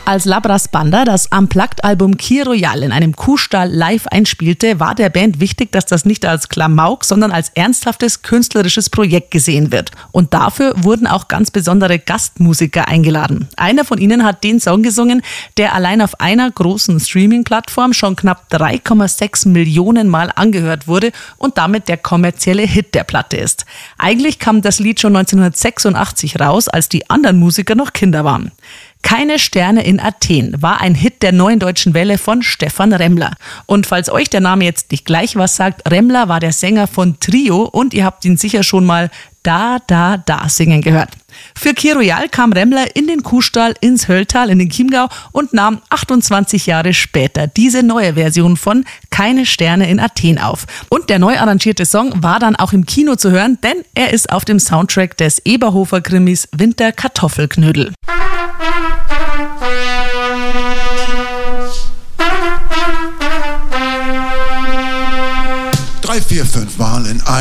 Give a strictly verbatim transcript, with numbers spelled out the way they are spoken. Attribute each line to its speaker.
Speaker 1: Als Labras Banda das Unplugged-Album Kir Royal in einem Kuhstall live einspielte, war der Band wichtig, dass das nicht als Klamauk, sondern als ernsthaftes künstlerisches Projekt gesehen wird. Und dafür wurden auch ganz besondere Gastmusiker eingeladen. Einer von ihnen hat den Song gesungen, der allein auf einer großen Streaming-Plattform schon knapp drei Komma sechs Millionen Mal angehört wurde und damit der kommerzielle Hit der Platte ist. Eigentlich kam das Lied schon neunzehnhundertsechsundachtzig raus, als die anderen Musiker noch Kinder waren. Keine Sterne in Athen war ein Hit der Neuen Deutschen Welle von Stephan Remmler. Und falls euch der Name jetzt nicht gleich was sagt, Remmler war der Sänger von Trio und ihr habt ihn sicher schon mal Da, Da, Da singen gehört. Für Kir Royal kam Remmler in den Kuhstall ins Hölltal in den Chiemgau und nahm achtundzwanzig Jahre später diese neue Version von Keine Sterne in Athen auf. Und der neu arrangierte Song war dann auch im Kino zu hören, denn er ist auf dem Soundtrack des Eberhofer-Krimis Winter Kartoffelknödel.
Speaker 2: Drei, vier, fünf Mal in ein